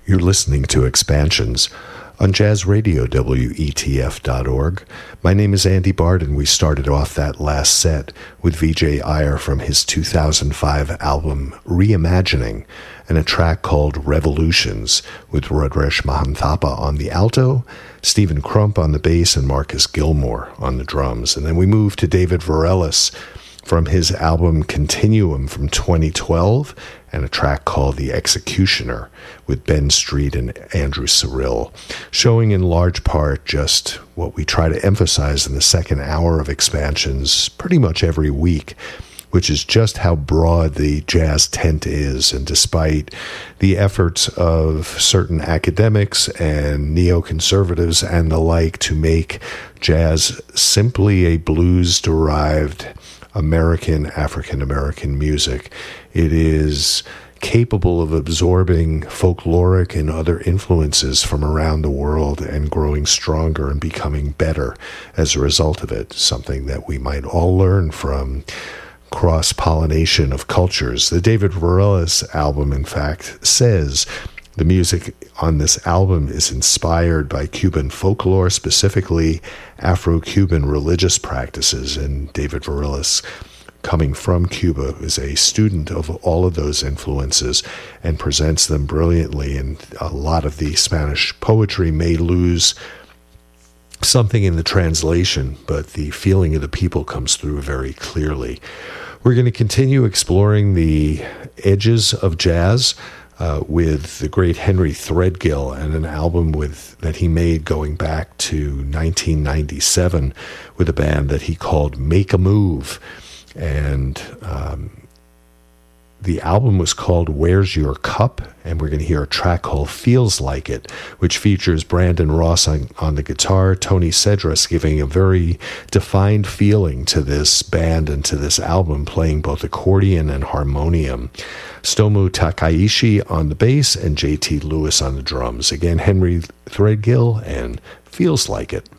You're listening to Expansions on Jazz Radio, WETF.org. My name is Andy Bard, and we started off that last set with Vijay Iyer from his 2005 album Reimagining, and a track called Revolutions with Rudresh Mahanthappa on the alto, Stephen Crump on the bass, and Marcus Gilmore on the drums. And then we moved to David Varelis from his album Continuum from 2012, and a track called The Executioner with Ben Street and Andrew Cyrille, showing in large part just what we try to emphasize in the second hour of Expansions pretty much every week, which is just how broad the jazz tent is. And despite the efforts of certain academics and neoconservatives and the like to make jazz simply a blues-derived African-American music, it is capable of absorbing folkloric and other influences from around the world and growing stronger and becoming better as a result of it, something that we might all learn from cross-pollination of cultures. The David Varelis album, in fact, says the music on this album is inspired by Cuban folklore, specifically Afro-Cuban religious practices, and David Varelis, coming from Cuba, is a student of all of those influences and presents them brilliantly. And a lot of the Spanish poetry may lose something in the translation, but the feeling of the people comes through very clearly. We're going to continue exploring the edges of jazz with the great Henry Threadgill and an album that he made going back to 1997 with a band that he called Make a Move. And the album was called Where's Your Cup? And we're going to hear a track called Feels Like It, which features Brandon Ross on the guitar, Tony Cedras giving a very defined feeling to this band and to this album, playing both accordion and harmonium, Stomu Takaishi on the bass, and JT Lewis on the drums. Again, Henry Threadgill and Feels Like It.